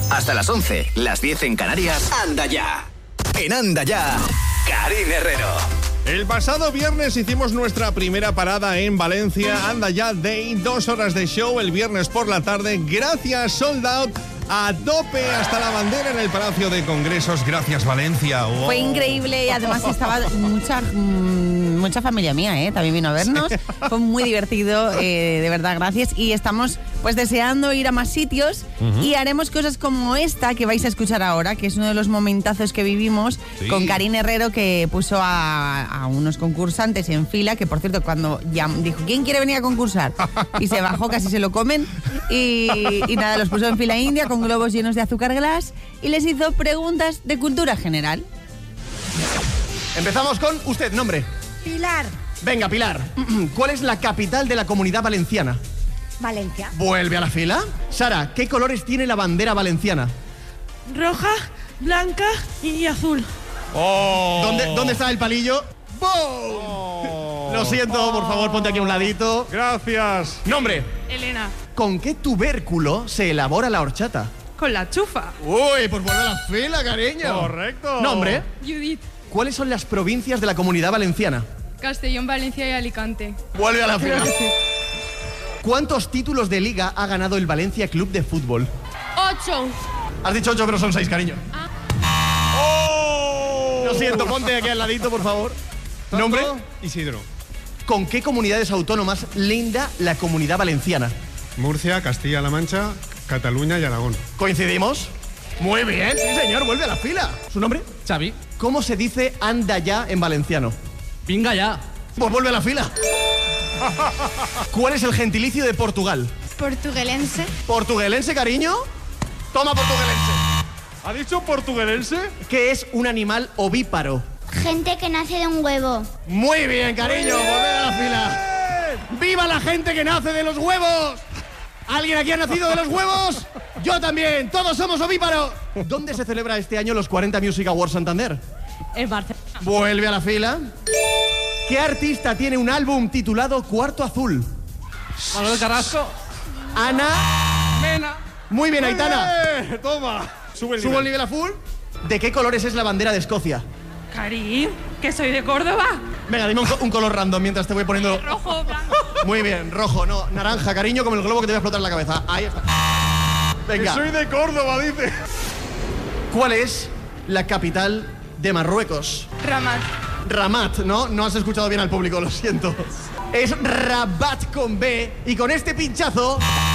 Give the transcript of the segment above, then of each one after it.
Hasta las 11, las 10 en Canarias. Anda ya. En Anda ya, Karine Herrero. El pasado viernes hicimos nuestra primera parada en Valencia. Anda ya Day, 2 horas de show el viernes por la tarde. Gracias, sold out. A tope hasta la bandera en el Palacio de Congresos. Gracias, Valencia. Wow. Fue increíble y además estaba mucha familia mía, también vino a vernos. Sí. Fue muy divertido, de verdad, gracias. Y estamos pues deseando ir a más sitios y haremos cosas como esta que vais a escuchar ahora, que es uno de los momentazos que vivimos con Karine Herrero, que puso a unos concursantes en fila, que por cierto, cuando ya dijo, ¿quién quiere venir a concursar? Y se bajó, casi se lo comen. Y nada, los puso en fila india con globos llenos de azúcar glass y les hizo preguntas de cultura general. Empezamos con usted, nombre. Pilar. Venga, Pilar. ¿Cuál es la capital de la Comunidad Valenciana? Valencia. Vuelve a la fila. Sara, ¿qué colores tiene la bandera valenciana? Roja, blanca y azul. Oh. ¿Dónde está el palillo? ¡Boom! Oh. Lo siento, por favor, ponte aquí a un ladito. Gracias. Nombre. Elena. ¿Con qué tubérculo se elabora la horchata? Con la chufa. Uy, pues vuelve a la fila, cariño. Correcto. Nombre. Judith. ¿Cuáles son las provincias de la Comunidad Valenciana? Castellón, Valencia y Alicante. Vuelve a la fila. ¿Cuántos títulos de liga ha ganado el Valencia Club de Fútbol? 8. Has dicho 8, pero son 6, cariño. ¡Oh! Lo siento, ponte aquí al ladito, por favor. ¿Nombre? Isidro. ¿Con qué comunidades autónomas linda la Comunidad Valenciana? Murcia, Castilla-La Mancha, Cataluña y Aragón. ¿Coincidimos? Muy bien, sí señor, vuelve a la fila. ¿Su nombre? Xavi. ¿Cómo se dice anda ya en valenciano? Venga ya. Pues vuelve a la fila. ¿Cuál es el gentilicio de Portugal? Portuguelense. ¿Portuguelense, cariño? Toma, portuguelense. ¿Ha dicho portuguelense? ¿Qué es un animal ovíparo? Gente que nace de un huevo. Muy bien, cariño, vuelve a la fila. ¡Viva la gente que nace de los huevos! ¿Alguien aquí ha nacido de los huevos? Yo también, todos somos ovíparos. ¿Dónde se celebra este año los 40 Music Awards Santander? En Barcelona. Vuelve a la fila. ¿Qué artista tiene un álbum titulado Cuarto Azul? Manuel Carrasco. Ana Mena. Muy bien, Aitana. Toma. ¿Subo el nivel a full? ¿De qué colores es la bandera de Escocia? Karim, que soy de Córdoba. Venga, dime un color random mientras te voy poniendo... Rojo, blanco. Muy bien, rojo, no, naranja, cariño, como el globo que te voy a explotar en la cabeza. Ahí está. Venga. Que soy de Córdoba, dice. ¿Cuál es la capital de Marruecos? Ramat. Ramat, ¿no? No has escuchado bien al público, lo siento. Es Rabat con B. Y con este pinchazo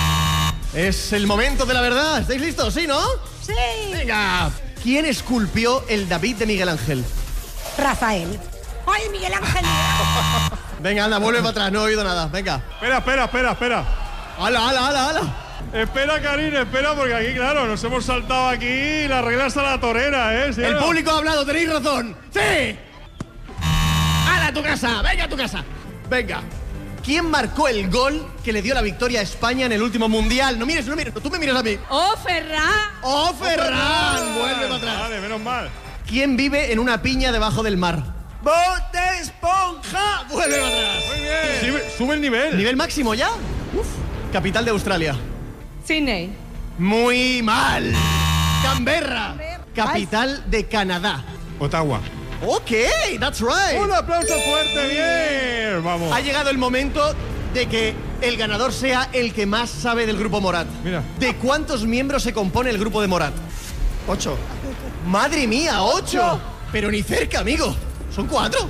es el momento de la verdad. ¿Estáis listos? ¿Sí, no? Sí. Venga. ¿Quién esculpió el David de Miguel Ángel? Rafael. ¡Ay, Miguel Ángel! Venga, anda, vuelve para atrás, no he oído nada. Venga. Espera. ¡Hala! Espera, Karine, espera, porque aquí, claro, nos hemos saltado aquí las reglas a la torera, ¿eh? ¿Sí, El no? público ha hablado, tenéis razón. ¡Sí! ¡Hala, a tu casa! ¡Venga a tu casa! Venga. ¿Quién marcó el gol que le dio la victoria a España en el último mundial? No mires, tú me miras a mí. ¡Oh, Ferran! ¡Oh, Ferran! Vuelve para atrás. Vale, menos mal. ¿Quién vive en una piña debajo del mar? ¡Bob Esponja! Vuelve para atrás. Muy bien. Sube el nivel. ¿Nivel máximo ya? Uf. Capital de Australia. Sydney. Muy mal. Canberra. Capital de Canadá. Ottawa. Ok, that's right. Un aplauso fuerte, bien. Vamos. Ha llegado el momento de que el ganador sea el que más sabe del grupo Morat. Mira. ¿De cuántos miembros se compone el grupo de Morat? 8. Madre mía, 8. Pero ni cerca, amigo. Son 4.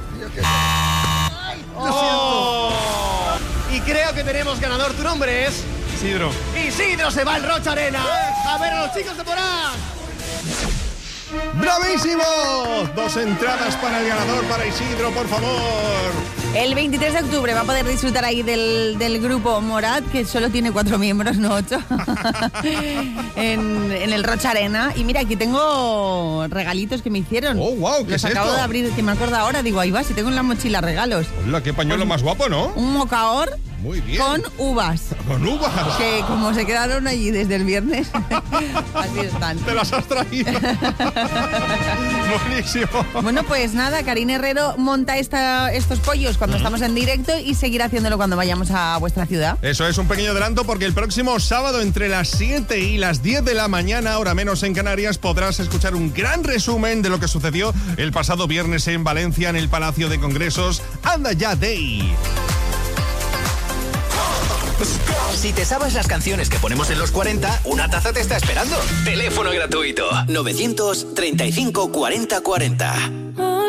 Lo siento. Y creo que tenemos ganador. Tu nombre es... Isidro. Isidro se va al Rocha Arena a ver a los chicos de Morat. ¡Bravísimo! 2 entradas para el ganador, para Isidro, por favor. El 23 de octubre va a poder disfrutar ahí del grupo Morat, que solo tiene 4 miembros, no 8, en el Rocha Arena. Y mira, aquí tengo regalitos que me hicieron. ¡Oh, wow! ¿Qué Los es acabo esto? de abrir, que me acuerdo ahora. Digo, ahí va, si tengo en la mochila regalos. Hola, qué pañuelo más guapo, ¿no? Un mocaor Muy bien. Con uvas. Con uvas. Que como se quedaron allí desde el viernes, así están. Te las has traído. Buenísimo. Bueno, pues nada, Karine Herrero monta estos pollos cuando estamos en directo y seguirá haciéndolo cuando vayamos a vuestra ciudad. Eso es un pequeño adelanto porque el próximo sábado entre las 7 y las 10 de la mañana, hora menos en Canarias, podrás escuchar un gran resumen de lo que sucedió el pasado viernes en Valencia en el Palacio de Congresos Anda Ya Day. Si te sabes las canciones que ponemos en los 40, una taza te está esperando. Teléfono gratuito 935 40 40.